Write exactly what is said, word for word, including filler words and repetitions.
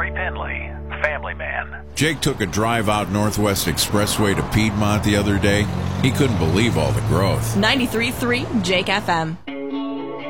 Corey Penley, Family Man. Jake took a drive out Northwest Expressway to Piedmont the other day. He couldn't believe all the growth. ninety-three point three Jake F M.